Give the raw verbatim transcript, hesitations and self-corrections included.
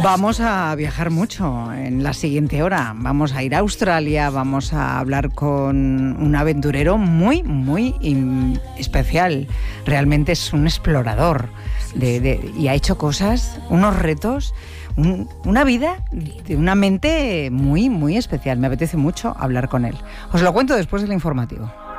Vamos a viajar mucho en la siguiente hora. Vamos a ir a Australia, vamos a hablar con un aventurero muy, muy especial. Realmente es un explorador de, de, y ha hecho cosas, unos retos, un, una vida de una mente muy, muy especial. Me apetece mucho hablar con él. Os lo cuento después del informativo.